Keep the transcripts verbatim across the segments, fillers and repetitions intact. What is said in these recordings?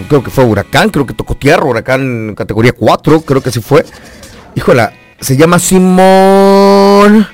creo que fue huracán, creo que tocó tierra, huracán categoría cuatro, creo que sí fue. Híjola, se llama Simón,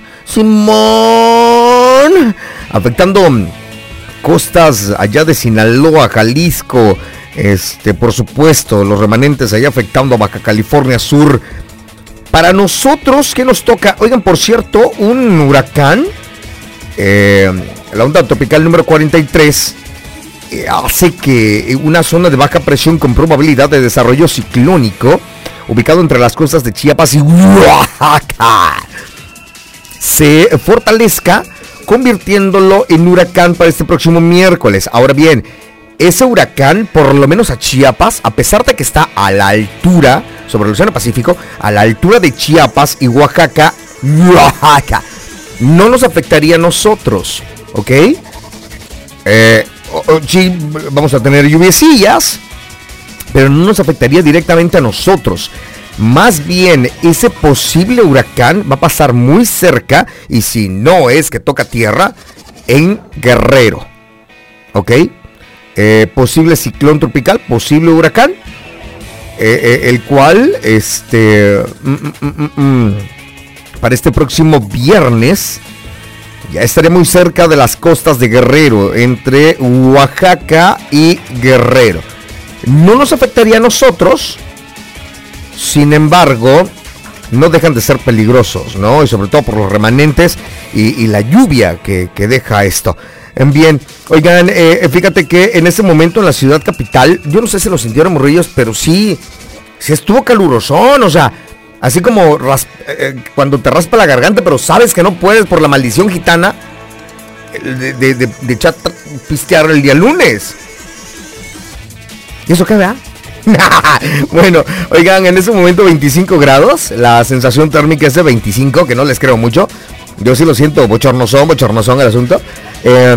Simón, afectando costas allá de Sinaloa, Jalisco, este, por supuesto, los remanentes allá afectando a Baja California Sur. Para nosotros, ¿qué nos toca? Oigan, por cierto, un huracán, eh, la onda tropical número cuarenta y tres, eh, hace que una zona de baja presión con probabilidad de desarrollo ciclónico, ubicado entre las costas de Chiapas y Oaxaca, se fortalezca, convirtiéndolo en huracán para este próximo miércoles. Ahora bien, ese huracán, por lo menos a Chiapas, a pesar de que está a la altura, sobre el Océano Pacífico, a la altura de Chiapas y Oaxaca, Oaxaca, no nos afectaría a nosotros, ¿ok? Eh, sí, vamos a tener lluviecillas, pero no nos afectaría directamente a nosotros. Más bien, ese posible huracán va a pasar muy cerca, y si no es que toca tierra, en Guerrero, ¿ok? Eh, posible ciclón tropical, posible huracán, eh, eh, el cual, este, mm, mm, mm, mm, para este próximo viernes, ya estaría muy cerca de las costas de Guerrero, entre Oaxaca y Guerrero. No nos afectaría a nosotros, sin embargo, no dejan de ser peligrosos, ¿no? Y sobre todo por los remanentes y, y la lluvia que, que deja esto. Bien, oigan, eh, fíjate que en ese momento en la ciudad capital, yo no sé si lo sintieron, morrillos, pero sí, sí estuvo calurosón, o sea, así como ras, eh, cuando te raspa la garganta, pero sabes que no puedes por la maldición gitana de, de, de, de echar pistear el día lunes. ¿Y eso qué, verdad? Bueno, oigan, en ese momento veinticinco grados, la sensación térmica es de veinticinco, que no les creo mucho. Yo sí lo siento, bochornosón, bochornosón el asunto. Eh,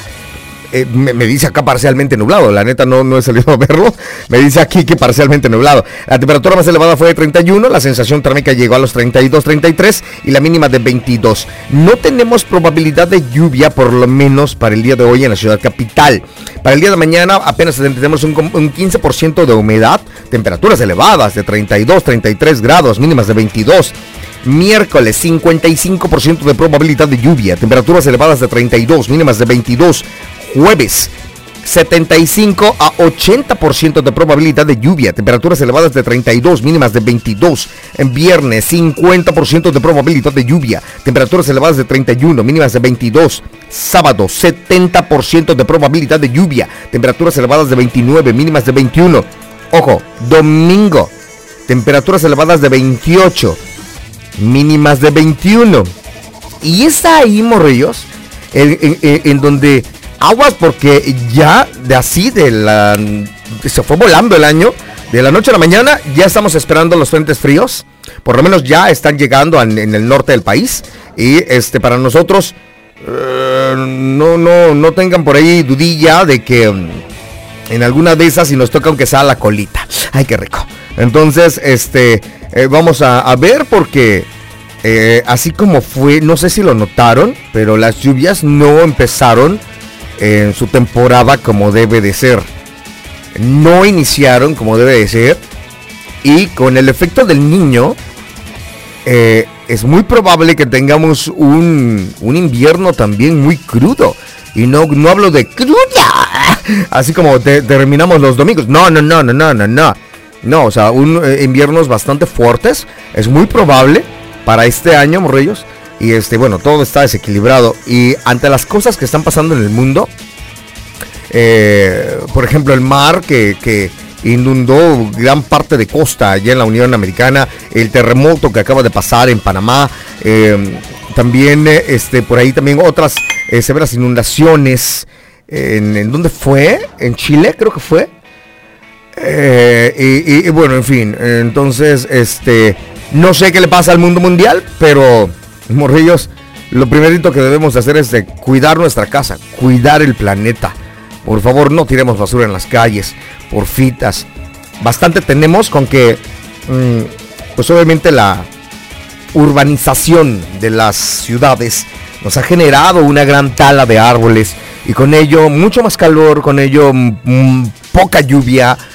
eh, me, me dice acá parcialmente nublado, la neta no, no he salido a verlo. Me dice aquí que parcialmente nublado. La temperatura más elevada fue de treinta y uno, la sensación térmica llegó a los treinta y dos, treinta y tres y la mínima de veintidós. No tenemos probabilidad de lluvia, por lo menos para el día de hoy en la ciudad capital. Para el día de mañana apenas tenemos un, un quince por ciento de humedad, temperaturas elevadas de treinta y dos, treinta y tres grados, mínimas de veintidós. Miércoles, cincuenta y cinco por ciento de probabilidad de lluvia, temperaturas elevadas de treinta y dos, mínimas de veintidós. Jueves, setenta y cinco a ochenta por ciento de probabilidad de lluvia, temperaturas elevadas de treinta y dos, mínimas de veintidós. En viernes, cincuenta por ciento de probabilidad de lluvia, temperaturas elevadas de treinta y uno, mínimas de veintidós. Sábado, setenta por ciento de probabilidad de lluvia, temperaturas elevadas de veintinueve, mínimas de veintiuno. Ojo, domingo, temperaturas elevadas de veintiocho, mínimas de veintiuno. Y está ahí, morrillos, en, en, en, en donde aguas, porque ya de así de la se fue volando el año, de la noche a la mañana ya estamos esperando los frentes fríos. Por lo menos ya están llegando en, en el norte del país. Y este para nosotros uh, no, no, no tengan por ahí dudilla de que um, en alguna de esas, si nos toca aunque sea la colita. Ay, qué rico. Entonces, este eh, vamos a, a ver, porque eh, así como fue, no sé si lo notaron, pero las lluvias no empezaron en su temporada como debe de ser. No iniciaron como debe de ser. Y con el efecto del niño, eh, es muy probable que tengamos un, un invierno también muy crudo. Y no, no hablo de cruda, así como te, terminamos los domingos. No, no, no, no, no, no, no. No, o sea, un, eh, inviernos bastante fuertes. Es muy probable para este año, morrillos. Y este, bueno, todo está desequilibrado. Y ante las cosas que están pasando en el mundo, eh, por ejemplo, el mar que, que inundó gran parte de costa allá en la Unión Americana, el terremoto que acaba de pasar en Panamá, eh, también eh, este, por ahí también otras eh, severas inundaciones. En, ¿En dónde fue? En Chile, creo que fue. Eh, y, y, y bueno, en fin, entonces, este, no sé qué le pasa al mundo mundial, pero morrillos, lo primerito que debemos hacer es de cuidar nuestra casa, cuidar el planeta. Por favor, no tiremos basura en las calles, porfitas. Bastante tenemos con que, mmm, pues obviamente la urbanización de las ciudades nos ha generado una gran tala de árboles y con ello mucho más calor, con ello mmm, poca lluvia,